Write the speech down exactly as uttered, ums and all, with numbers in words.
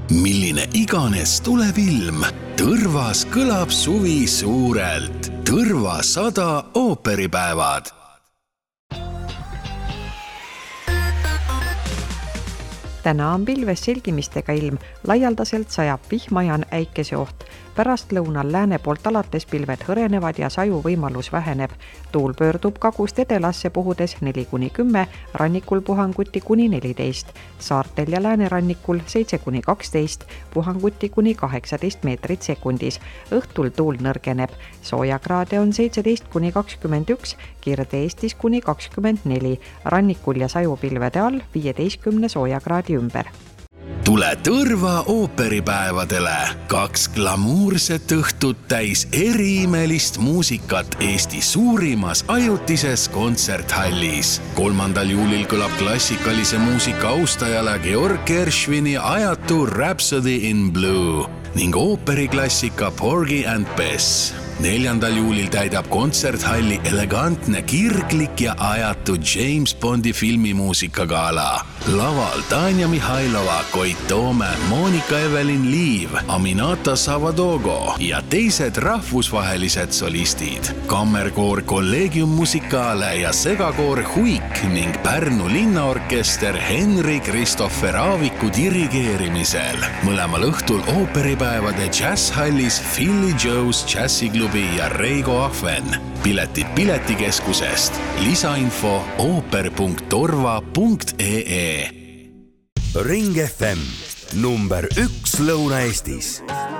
Milline iganes tuleb ilm, Tõrvas kõlab suvi suurelt. Tõrva sada ooperipäevad. Täna on pilves selgimistega ilm, laialdaselt sajab vihmajan äikeseoht. Pärast lõunal lääne poolt alates pilved hõrenevad ja saju võimalus väheneb. Tuul pöördub kagust edelasse puhudes neli kuni kümme, rannikul puhanguti kuni neliteist. Saartel ja läänerannikul seitse kuni kaksteist, puhanguti kuni kaheksateist meetrit sekundis. Õhtul tuul nõrgeneb. Soojakraade on seitseteist kuni kakskümmend üks, Kirde-Eestis kuni kakskümmend neli, rannikul ja sajupilvede all viieteistkümne soojakraadi ümber. Tule Tõrva ooperipäevadele. Kaks glamuurset õhtut täis eriimelist muusikat Eesti suurimas ajutises kontserthallis. kolmandal juulil kõlab klassikalise muusika austajale Georg Gershwini ajatu Rhapsody in Blue ning ooperiklassika Porgy and Bess. neljandal juulil täidab kontserthalli elegantne, kirglik ja ajatu James Bondi filmimuusikagala. Laval Tanja Mihhailova, Koit Toome, Monika Evelin Liiv, Aminata Savadogo ja teised rahvusvahelised solistid. Kammerkoor Collegium Musicale ja segakoor Huik ning Pärnu linnaorkester Henri Kristoffer Aaviku dirigeerimisel. Mõlemal õhtul ooperipäevade jazzhallis Philly Joe's Jazziklubi ja Reigo Ahven. Piletid Piletikeskusest. Lisainfo ooper punkt torva punkt ee. Ring F M, number üks Lõuna-Eestis.